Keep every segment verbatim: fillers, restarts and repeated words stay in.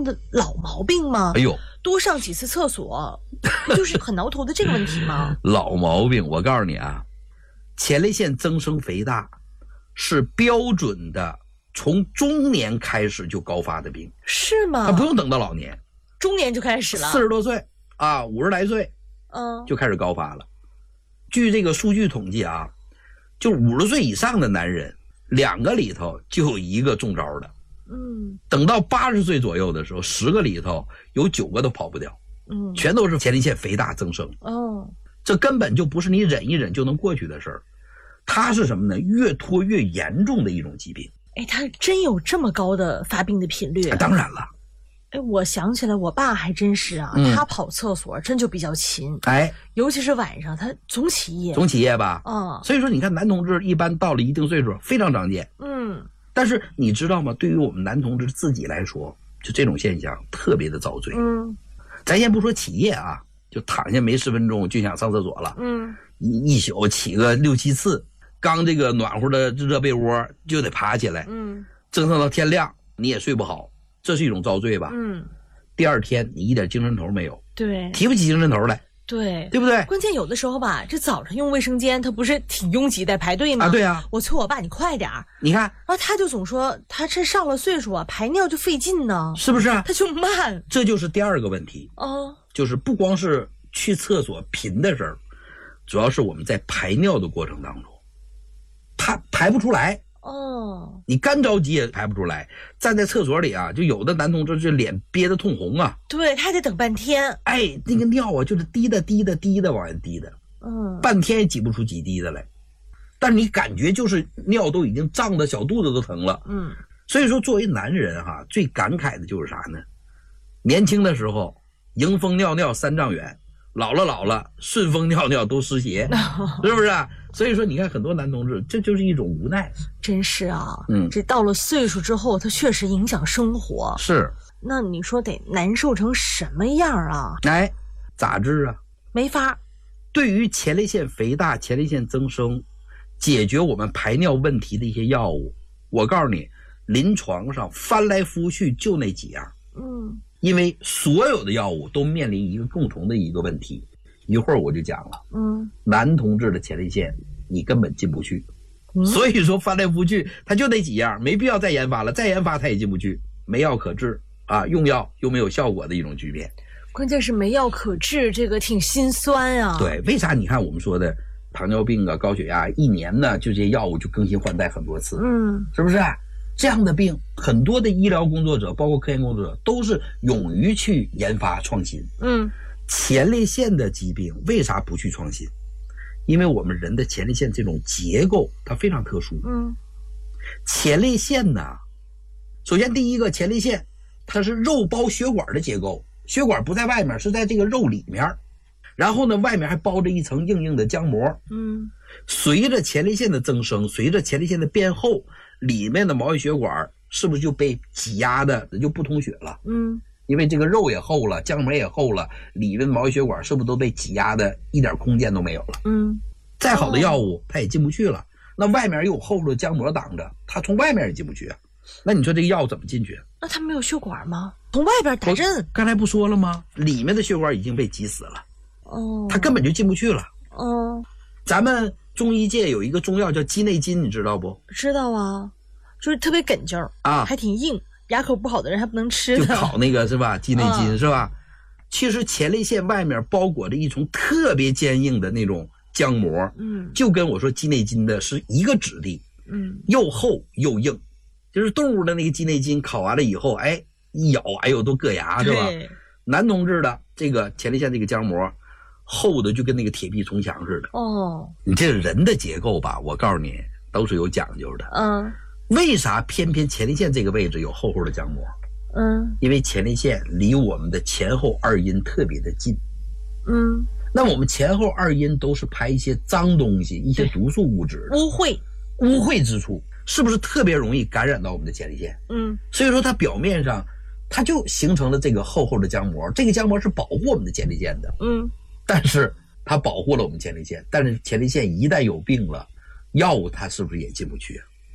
的老毛病吗？ 哎呦， 多上几次厕所，不就是很挠头的这个问题吗？ 老毛病，我告诉你啊，前列腺增生肥大是标准的从中年开始就高发的病。 是吗？ 它不用等到老年， 中年就开始了， 四十多岁啊，五十来岁， 嗯， 就开始高发了。据这个数据统计啊，就五十岁以上的男人，两个里头就有一个中招的。 嗯， 等到八十岁左右的时候，十个里头有九个都跑不掉， 嗯， 全都是前列腺肥大增生。 哦， 这根本就不是你忍一忍就能过去的事儿，它是什么呢？越拖越严重的一种疾病。 哎，他真有这么高的发病的频率？ 啊、当然了。 哎，我想起来，我爸还真是啊，嗯、他跑厕所真就比较勤， 哎， 尤其是晚上，他总起夜， 总起夜吧， 嗯， 所以说你看，男同志一般到了一定岁数非常常见， 嗯， 但是你知道吗？对于我们男同志自己来说，就这种现象特别的遭罪， 嗯， 咱先不说起夜啊，就躺下没十分钟就想上厕所了， 嗯， 一一宿起个六七次，刚这个暖和的热被窝就得爬起来， 嗯， 折腾到天亮你也睡不好。这是一种遭罪吧？ 嗯， 第二天你一点精神头没有， 对， 提不起精神头来， 对， 对不对？ 关键有的时候吧，这早上用卫生间，它不是挺拥挤在排队吗？ 啊，对啊， 我催我爸你快点儿， 你看， 啊，他就总说他这上了岁数啊，排尿就费劲呢， 是不是啊？ 他就慢， 这就是第二个问题哦， 就是不光是去厕所频的事儿，主要是我们在排尿的过程当中，他排不出来。 哦， 你干着急也排不出来，站在厕所里啊，就有的男同志这脸憋得通红啊， 对，他还得等半天， 哎，那个尿啊就是滴的滴的滴的往下滴的， 嗯， 半天也挤不出几滴的来，但是你感觉就是尿都已经胀得小肚子都疼了， 嗯， 所以说作为男人哈、啊，最感慨的就是啥呢？年轻的时候迎风尿尿三丈远，老了老了顺风尿尿都湿鞋，是不是啊？所以说你看很多男同志，这就是一种无奈。 真是啊， 嗯， 这到了岁数之后，它确实影响生活。 是， 那你说得难受成什么样啊？ 哎，咋治啊？ 没法。 对于前列腺肥大、前列腺增生，解决我们排尿问题的一些药物，我告诉你，临床上翻来覆去就那几样。 嗯， 因为所有的药物都面临一个共同的一个问题，一会儿我就讲了。 嗯， 男同志的前列腺你根本进不去， 嗯、 所以说翻来覆去他就那几样，没必要再研发了，再研发他也进不去，没药可治啊，用药又没有效果的一种局面。 关键是没药可治，这个挺心酸啊。 对，为啥你看我们说的糖尿病啊、高血压，一年呢就这些药物就更新换代很多次， 嗯， 是不是？这样的病，很多的医疗工作者，包括科研工作者，都是勇于去研发创新。 嗯， 前列腺的疾病为啥不去创新？因为我们人的前列腺这种结构它非常特殊。 嗯， 前列腺呢，首先第一个，前列腺它是肉包血管的结构，血管不在外面，是在这个肉里面。然后呢，外面还包着一层硬硬的浆膜。 嗯， 随着前列腺的增生，随着前列腺的变厚，里面的毛细血管是不是就被挤压的就不通血了？ 嗯， 因为这个肉也厚了，浆膜也厚了，里面的毛细血管是不是都被挤压的一点空间都没有了？ 嗯， 再好的药物它也进不去了，那外面又有厚厚的浆膜挡着，它从外面也进不去啊。那你说这个药怎么进去？ 那它没有血管吗？从外边打针？ 刚才不说了吗？里面的血管已经被挤死了， 哦， 它根本就进不去了。 哦， 咱们中医界有一个中药叫鸡内金，你知道不？ 知道啊，就是特别梗劲儿啊， 还挺硬，牙口不好的人还不能吃的。 就烤那个是吧？鸡内金、啊、是吧？其实前列腺外面包裹着一层特别坚硬的那种浆膜， 嗯， 就跟我说鸡内金的是一个质地， 嗯， 又厚又硬，就是动物的那个鸡内金烤完了以后，哎，一咬，哎呦，都硌牙，是吧？男同志的这个前列腺这个浆膜厚的就跟那个铁壁铜墙似的。 哦， 你这人的结构吧，我告诉你都是有讲究的。 嗯， 为啥偏偏前列腺这个位置有厚厚的浆膜？ 嗯， 因为前列腺离我们的前后二阴特别的近。 嗯， 那我们前后二阴都是排一些脏东西，一些毒素物质， 污秽， 污秽之处，是不是特别容易感染到我们的前列腺？ 嗯， 所以说它表面上它就形成了这个厚厚的浆膜，这个浆膜是保护我们的前列腺的。 嗯， 但是它保护了我们前列腺，但是前列腺一旦有病了，药物它是不是也进不去？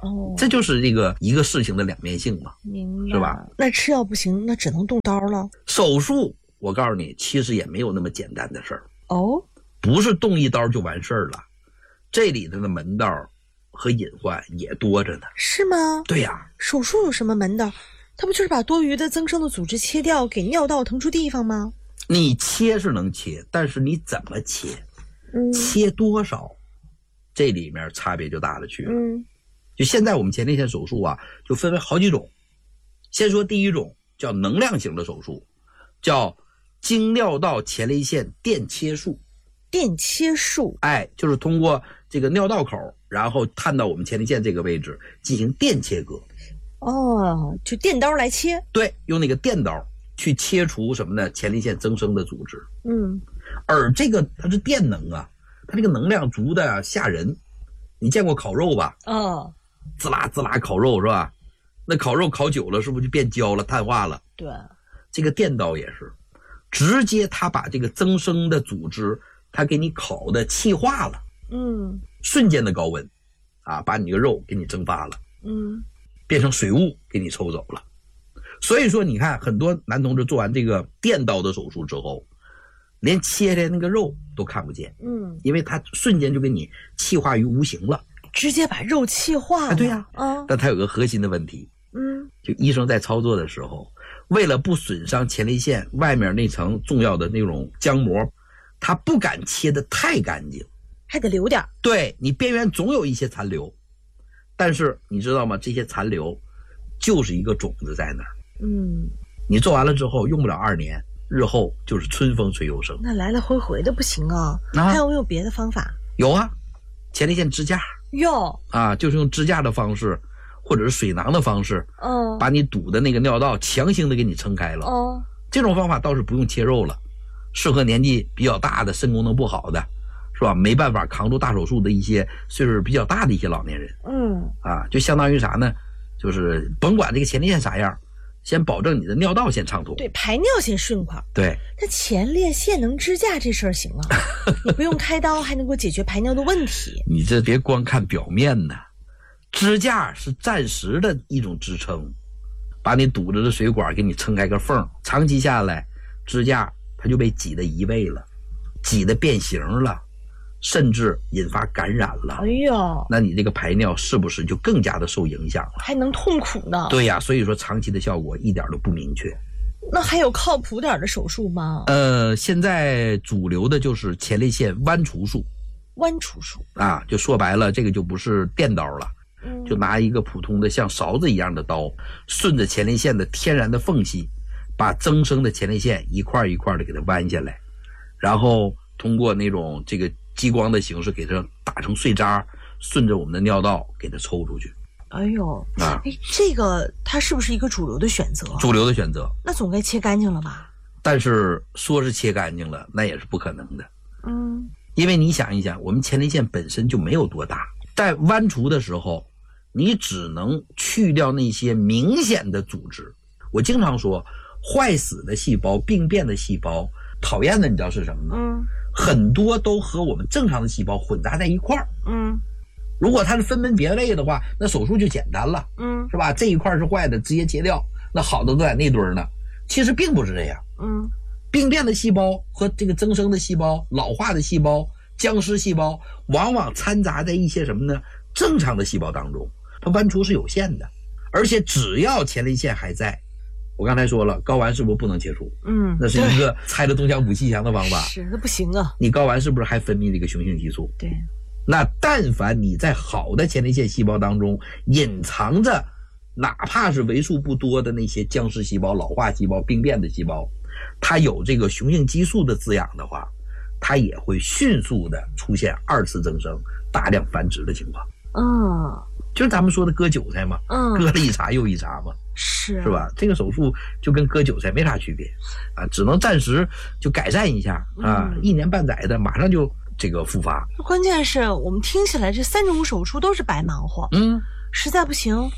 哦， 这就是这个一个事情的两面性嘛， 明白， 是吧？ 那吃药不行，那只能动刀了。 手术，我告诉你，其实也没有那么简单的事儿。 哦， 不是动一刀就完事儿了，这里头的门道和隐患也多着呢。 是吗？ 对呀、啊， 手术有什么门道？它不就是把多余的增生的组织切掉，给尿道腾出地方吗？ 你切是能切，但是你怎么切， 嗯， 切多少，这里面差别就大了去了。 嗯， 就现在我们前列腺手术啊，就分为好几种。先说第一种叫能量型的手术，叫经尿道前列腺电切术。 电切术， 哎，就是通过这个尿道口，然后探到我们前列腺这个位置进行电切割。 哦，就电刀来切。 对，用那个电刀去切除什么呢？前列腺增生的组织。 嗯， 而这个它是电能啊，它这个能量足的、啊、吓人。你见过烤肉吧？ 哦， 滋啦滋啦烤肉是吧？那烤肉烤久了是不是就变焦了、碳化了？ 对， 这个电刀也是，直接它把这个增生的组织，它给你烤的气化了。 嗯， 瞬间的高温，啊，把你这个肉给你蒸发了。 嗯， 变成水雾给你抽走了。所以说你看很多男同志做完这个电刀的手术之后，连切的那个肉都看不见， 嗯， 因为它瞬间就给你气化于无形了， 直接把肉气化了。 啊对呀、 啊，啊， 但它有个核心的问题， 嗯， 就医生在操作的时候，为了不损伤前列腺外面那层重要的那种浆膜，他不敢切得太干净， 还得留点。 对，你边缘总有一些残留，但是你知道吗？这些残留就是一个种子在那儿。 嗯， 你做完了之后，用不了二年，日后就是春风吹又生。 那来来回回的不行啊， 啊还有没有别的方法？ 有啊，前列腺支架有， 啊，就是用支架的方式，或者是水囊的方式， 嗯， 把你堵的那个尿道强行的给你撑开了。 哦， 这种方法倒是不用切肉了，适合年纪比较大的、肾功能不好的，是吧？没办法扛住大手术的一些岁数比较大的一些老年人嗯， 啊，就相当于啥呢？就是甭管这个前列腺啥样，先保证你的尿道先畅通。 对，排尿先顺快。 对， 那前列腺能支架这事儿行啊，你不用开刀还能够解决排尿的问题。 你这别光看表面呢，支架是暂时的一种支撑，把你堵着的水管给你撑开个缝，长期下来，支架它就被挤得移位了，挤得变形了，甚至引发感染了。 哎呦， 那你这个排尿是不是就更加的受影响了？ 还能痛苦呢。 对呀，所以说长期的效果一点都不明确。 那还有靠谱点的手术吗？ 呃，现在主流的就是前列腺剜除术剜除术啊，就说白了，这个就不是电刀了。 嗯， 就拿一个普通的像勺子一样的刀，顺着前列腺的天然的缝隙，把增生的前列腺一块一块的给它剜下来，然后通过那种这个激光的形式给它打成碎渣，顺着我们的尿道给它抽出去。 哎呦， 啊， 哎，这个它是不是一个主流的选择？ 主流的选择， 那总该切干净了吧？ 但是说是切干净了，那也是不可能的。 嗯， 因为你想一想，我们前列腺本身就没有多大，在剜除的时候，你只能去掉那些明显的组织。我经常说，坏死的细胞、病变的细胞，讨厌的你知道是什么吗？ 嗯， 很多都和我们正常的细胞混杂在一块儿。 嗯， 如果它是分门别类的话，那手术就简单了， 嗯， 是吧？这一块是坏的，直接切掉，那好的都在那堆儿呢。其实并不是这样， 嗯， 病变的细胞和这个增生的细胞、老化的细胞、僵尸细胞，往往掺杂在一些什么呢？正常的细胞当中，它剜除是有限的，而且只要前列腺还在，我刚才说了，睾丸是不是不能切除？ 嗯， 那是一个拆了东墙补西墙的方法。 是，那不行啊。 你睾丸是不是还分泌了一个雄性激素？ 对。 那但凡你在好的前列腺细胞当中隐藏着，哪怕是为数不多的那些僵尸细胞、老化细胞、病变的细胞，它有这个雄性激素的滋养的话，它也会迅速的出现二次增生、大量繁殖的情况。 嗯， 就是咱们说的割韭菜嘛， 嗯， 割了一茬又一茬嘛， 是是吧？这个手术就跟割韭菜没啥区别啊，只能暂时就改善一下啊， 嗯、 一年半载的马上就这个复发。 关键是我们听起来这三种手术都是白忙活， 嗯， 实在不行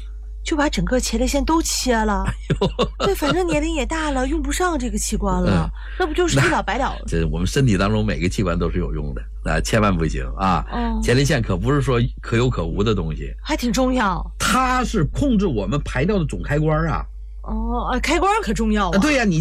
就把整个前列腺都切了。对，反正年龄也大了，用不上这个器官了，嗯、那不就是一了百了？ 这我们身体当中每个器官都是有用的，啊，千万不行啊！哦、前列腺可不是说可有可无的东西， 还挺重要。 它是控制我们排尿的总开关啊。 哦，开关可重要啊！ 对呀、啊，你。